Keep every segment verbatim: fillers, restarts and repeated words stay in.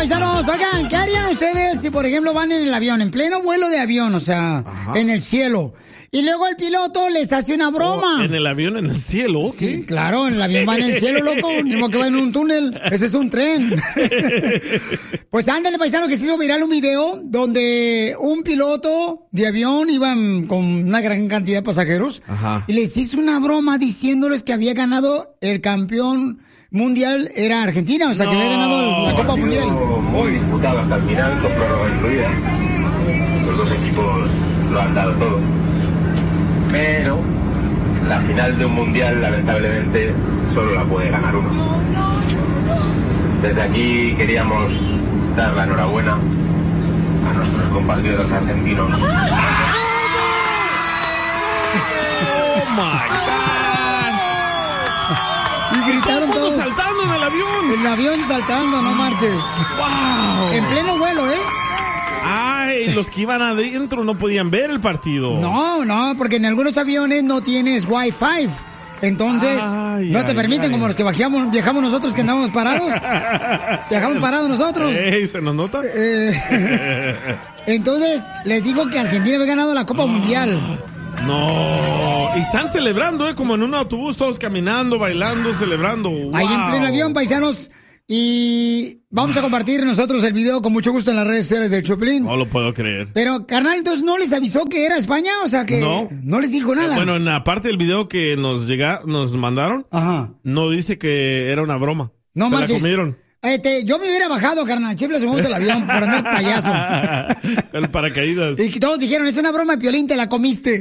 paisanos, oigan, ¿qué harían ustedes si, por ejemplo, van en el avión, en pleno vuelo de avión, o sea, ajá, en el cielo, y luego el piloto les hace una broma? Oh, ¿en el avión, en el cielo? ¿Qué? Sí, claro, en el avión va en el cielo, loco, mismo que va en un túnel, ese es un tren. Pues ándale, paisano, que se hizo viral un video donde un piloto de avión iba con una gran cantidad de pasajeros, ajá, y les hizo una broma diciéndoles que había ganado el campeón mundial, era Argentina, o sea, no, que había ganado la Copa Mundial. Muy disputado hasta el final, con prórroga incluida. Los dos equipos lo han dado todo. Pero la final de un mundial, lamentablemente, solo la puede ganar uno. Desde aquí queríamos dar la enhorabuena a nuestros compatriotas argentinos. Oh my God. Y gritaron todos saltando en el avión. En el avión saltando, no marches. Wow. En pleno vuelo, ¿eh? Ay, los que iban adentro no podían ver el partido. No, no, porque en algunos aviones no tienes Wi-Fi. Entonces, ay, no te ay, permiten, ay. Como los que viajamos, viajamos nosotros que andamos parados. Viajamos parados nosotros. Ey, ¿se nos nota? Eh, entonces, les digo que Argentina había ganado la Copa Mundial. No, y están celebrando, ¿eh? Como en un autobús, todos caminando, bailando, celebrando. Wow. Ahí en pleno avión, paisanos. Y vamos a compartir nosotros el video con mucho gusto en las redes sociales del Choplin. No lo puedo creer. Pero, carnal, entonces no les avisó que era España, o sea que no, no les dijo nada. Bueno, en la parte del video que nos llega, nos mandaron, ajá, no dice que era una broma. No, se marches. La comieron. Este, yo me hubiera bajado, carnal. Chifle, subimos el avión por andar payaso. El paracaídas. Y todos dijeron, es una broma de Piolín, te la comiste.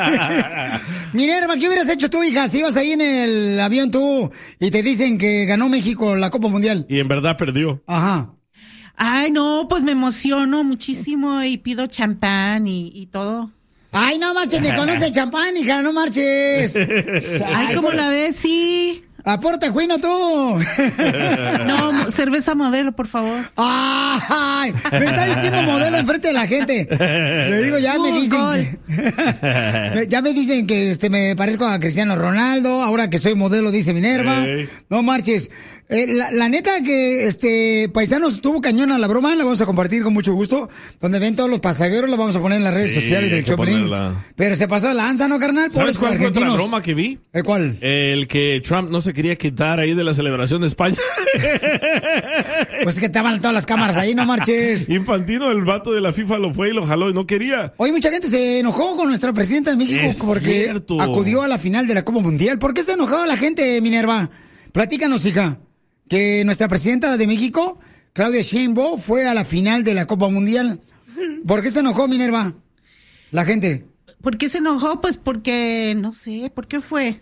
Minerva, ¿qué hubieras hecho tú, hija? Si ibas ahí en el avión tú y te dicen que ganó México la Copa Mundial. Y en verdad perdió. Ajá. Ay, no, pues me emociono muchísimo y pido champán y, y todo. Ay, no marches, te conoce el champán, hija, no marches. Ay, ¿cómo la ves? Sí. Aporta, Juino, tú. No, cerveza modelo, por favor. Ay, me está diciendo modelo enfrente de la gente. Le digo, ya me dicen que, ya me dicen que este me parezco a Cristiano Ronaldo, ahora que soy modelo, dice Minerva. Hey. No marches. Eh, la, la neta que este paisanos estuvo cañón a la broma, la vamos a compartir con mucho gusto. Donde ven todos los pasajeros, la vamos a poner en las redes sí, sociales del Choplin. Pero se pasó de lanza, ¿no, carnal? ¿Sabes cuál fue otra broma que vi? ¿El cuál? El que Trump no se quería quitar ahí de la celebración de España. Pues es que estaban todas las cámaras ahí, no marches. Infantino, el vato de la FIFA, lo fue y lo jaló y no quería. Oye, mucha gente se enojó con nuestra presidenta de México es porque cierto. Acudió a la final de la Copa Mundial. ¿Por qué se enojaba la gente, Minerva? Platícanos, hija. Que nuestra presidenta de México, Claudia Sheinbaum, fue a la final de la Copa Mundial. ¿Por qué se enojó, Minerva? La gente. ¿Por qué se enojó? Pues porque, no sé, ¿por qué fue?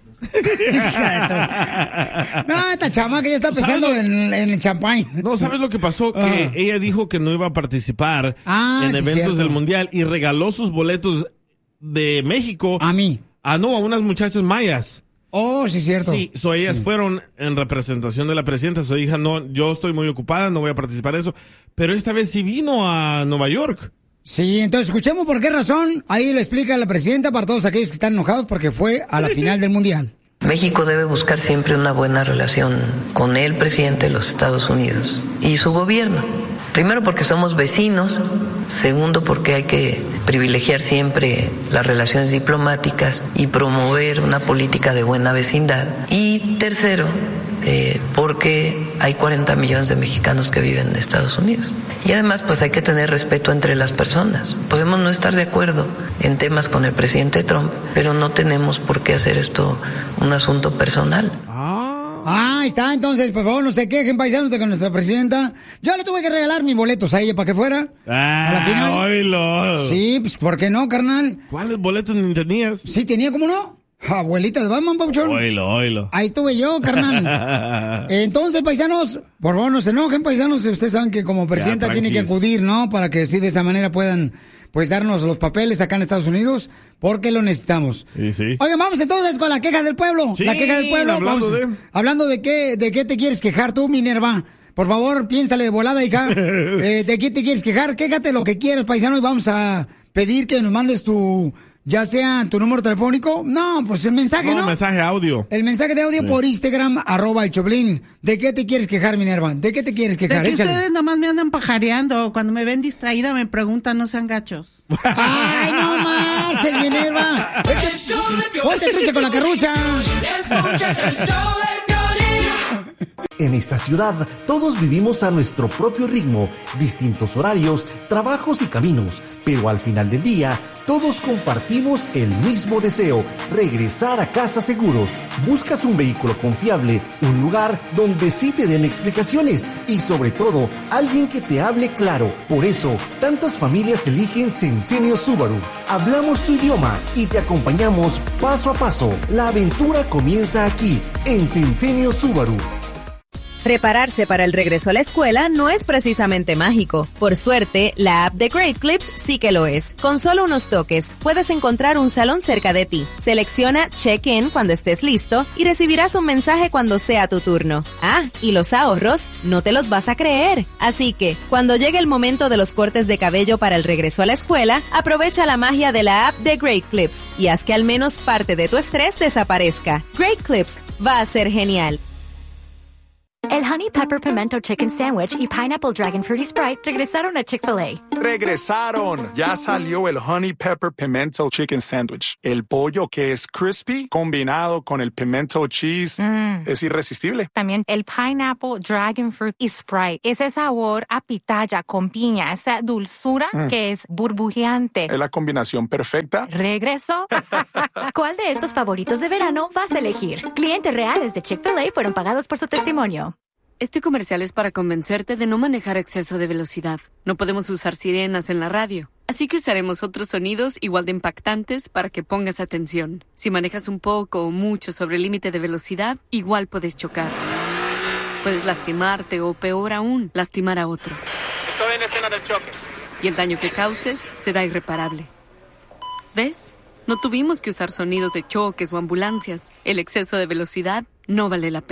No, esta chamaca ya está pensando en, en el champán. No, ¿sabes lo que pasó? Que uh. ella dijo que no iba a participar ah, en sí, eventos cierto. del Mundial y regaló sus boletos de México. A mí. Ah, no, a unas muchachas mayas. Oh, sí, cierto. Sí, so ellas sí. fueron en representación de la presidenta. Su hija, no, yo estoy muy ocupada, no voy a participar en eso. Pero esta vez sí vino a Nueva York. Sí, entonces escuchemos por qué razón. Ahí le explica la presidenta para todos aquellos que están enojados porque fue a la final del Mundial. México debe buscar siempre una buena relación con el presidente de los Estados Unidos y su gobierno. Primero porque somos vecinos, segundo porque hay que privilegiar siempre las relaciones diplomáticas y promover una política de buena vecindad. Y tercero, eh, porque hay cuarenta millones de mexicanos que viven en Estados Unidos. Y además pues hay que tener respeto entre las personas. Podemos no estar de acuerdo en temas con el presidente Trump, pero no tenemos por qué hacer esto un asunto personal. Ah, ahí está, entonces, por favor, no se quejen, paisanos, de con nuestra presidenta. Yo le tuve que regalar mis boletos a ella para que fuera ah, a la final. Oílo. Sí, pues, ¿por qué no, carnal? ¿Cuáles boletos ni tenías? Sí, tenía, ¿cómo no? Abuelita de Batman, papuchón. Oílo, oílo. Ahí estuve yo, carnal. Entonces, paisanos, por favor, no se enojen, paisanos. Ustedes saben que como presidenta ya, tiene que acudir, ¿no? Para que sí, de esa manera puedan, pues, darnos los papeles acá en Estados Unidos, porque lo necesitamos. Sí, sí. Oigan, vamos entonces con la queja del pueblo. Sí, la queja del pueblo. Hablando vamos, de... Hablando de qué, de qué te quieres quejar tú, Minerva. Por favor, piénsale de volada, hija. eh, ¿De qué te quieres quejar? Quéjate lo que quieras, paisano, y vamos a pedir que nos mandes tu, ya sea tu número telefónico, no, pues el mensaje, ¿no? No, mensaje audio. El mensaje de audio sí. por Instagram, arroba el Choplin. ¿De qué te quieres quejar, Minerva? ¿De qué te quieres quejar? De que Échale. ustedes nomás me andan pajareando. Cuando me ven distraída me preguntan, no sean gachos. ¡Ay, no marches, Minerva! Es que, ponte trucha con la carrucha. Escuchas el show de Piolín. En esta ciudad, todos vivimos a nuestro propio ritmo, distintos horarios, trabajos y caminos, pero al final del día, todos compartimos el mismo deseo, regresar a casa seguros. Buscas un vehículo confiable, un lugar donde sí te den explicaciones y sobre todo, alguien que te hable claro. Por eso, tantas familias eligen Centennial Subaru. Hablamos tu idioma y te acompañamos paso a paso. La aventura comienza aquí, en Centennial Subaru. Prepararse para el regreso a la escuela no es precisamente mágico. Por suerte, la app de Great Clips sí que lo es. Con solo unos toques, puedes encontrar un salón cerca de ti. Selecciona Check-in cuando estés listo y recibirás un mensaje cuando sea tu turno. Ah, y los ahorros, no te los vas a creer. Así que, cuando llegue el momento de los cortes de cabello para el regreso a la escuela, aprovecha la magia de la app de Great Clips y haz que al menos parte de tu estrés desaparezca. Great Clips va a ser genial. El Honey Pepper Pimento Chicken Sandwich y Pineapple Dragon Fruity Sprite regresaron a Chick-fil-A. ¡Regresaron! Ya salió el Honey Pepper Pimento Chicken Sandwich. El pollo que es crispy, combinado con el pimento cheese, mm. es irresistible. También el Pineapple Dragon Fruit y Sprite. Ese sabor a pitaya con piña, esa dulzura mm. que es burbujeante. Es la combinación perfecta. ¿Regresó? ¿Cuál de estos favoritos de verano vas a elegir? Clientes reales de Chick-fil-A fueron pagados por su testimonio. Este comercial es para convencerte de no manejar a exceso de velocidad. No podemos usar sirenas en la radio, así que usaremos otros sonidos igual de impactantes para que pongas atención. Si manejas un poco o mucho sobre el límite de velocidad, igual puedes chocar. Puedes lastimarte o, peor aún, lastimar a otros. Estoy en la escena del choque. Y el daño que causes será irreparable. ¿Ves? No tuvimos que usar sonidos de choques o ambulancias. El exceso de velocidad no vale la pena.